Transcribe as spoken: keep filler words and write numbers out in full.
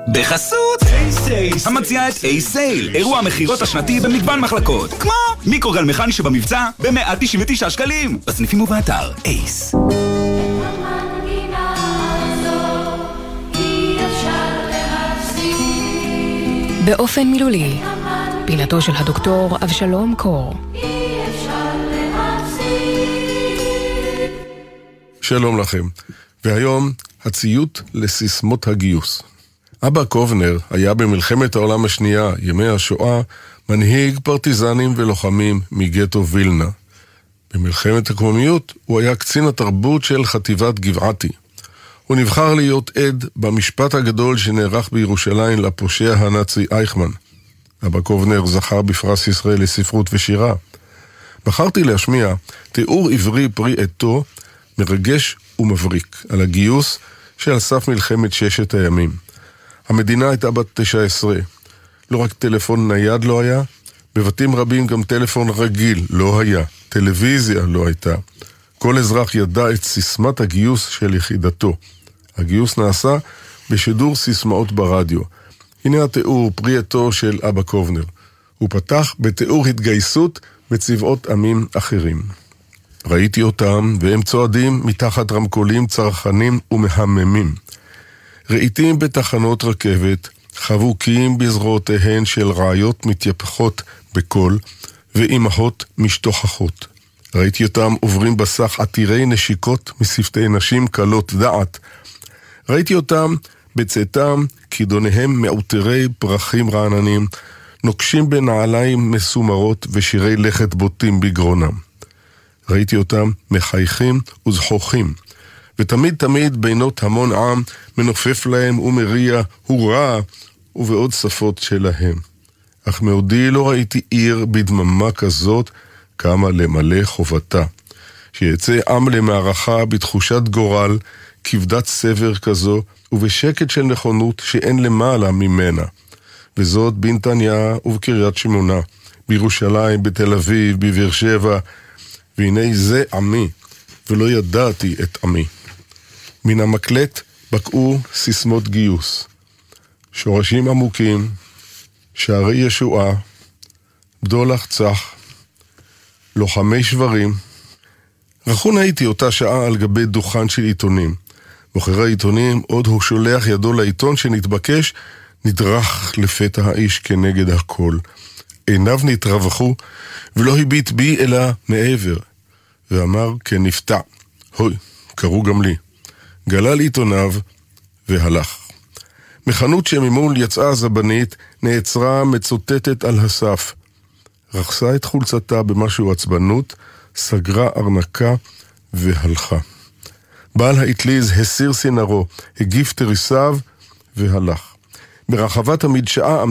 בחסות A-Sale, המציעה את A-Sale, אירוע המחירות השנתי במגוון מחלקות, כמו מיקרוגל מכני שבמבצע ב-מאה תשעים ותשעה שקלים, בסניפים ובאתר אייס. באופן מילולי, פינתו של הדוקטור אבשלום קור. שלום לכם, והיום הציות לסיסמות הגיוס. אבא קובנר היה במלחמת העולם השנייה, ימי השואה, מנהיג פרטיזנים ולוחמים מגטו וילנה. במלחמת הקוממיות הוא היה קצין התרבות של חטיבת גבעתי. הוא נבחר להיות עד במשפט הגדול שנערך בירושלים לפושע הנאצי אייכמן. אבא קובנר זכה בפרס ישראל לספרות ושירה. בחרתי להשמיע תיאור עברי פרי עטו מרגש ומבריק על הגיוס שעל סף מלחמת ששת הימים. המדינה הייתה בת תשע עשרה. לא רק טלפון נייד לא היה, בבתים רבים גם טלפון רגיל לא היה, טלוויזיה לא הייתה. כל אזרח ידע את סיסמת הגיוס של יחידתו. הגיוס נעשה בשידור סיסמאות ברדיו. הנה התיאור פרי עטו של אבא קובנר. הוא פתח בתיאור התגייסות בצבאות עמים אחרים. ראיתי אותם והם צועדים מתחת רמקולים צרכנים ומהממים. ראיתים בתחנות רכבת, חבוקים בזרועותיהן של רעיות מתייפחות בקול ואימהות משתוכחות. ראיתי אותם עוברים בסך עתירי נשיקות משפתי נשים קלות דעת. ראיתי אותם בצאתם כידוניהם מעוטרי פרחים רעננים, נוקשים בנעליים מסומרות ושירי לכת בוטים בגרונם. ראיתי אותם מחייכים וזחוחים, ותמיד תמיד בינות המון עם מנופף להם ומריע הוראה ובעוד שפות שלהם. אך מעודי לא ראיתי עיר בדממה כזאת כמה למלא חובתה. שיצא עם למערכה בתחושת גורל, כבדת סבר כזו, ובשקט של נכונות שאין למעלה ממנה. וזאת בנתניה ובקריית שמונה, בירושלים, בתל אביב, בבאר שבע, והנה זה עמי, ולא ידעתי את עמי. מן המקלט בקעו סיסמות גיוס, שורשים עמוקים, שערי ישועה, בדולח צח, לוחמי שברים. רכון הייתי אותה שעה על גבי דוכן של עיתונים. מוכר העיתונים עוד הוא שולח ידו לעיתון שנתבקש, נדרך לפתע האיש כנגד הכל. עיניו נתרווחו ולא הביט בי אלא מעבר, ואמר כנפתע, הוי, קראו גם לי. גלל עיתוניו והלך. מחנות שממול יצאה זבנית, נעצרה מצוטטת על הסף. רחסה את חולצתה במשהו עצבנות, סגרה ארנקה והלכה. בעל האטליז הסיר סינרו, הגיף תריסיו והלך. ברחבת המדשאה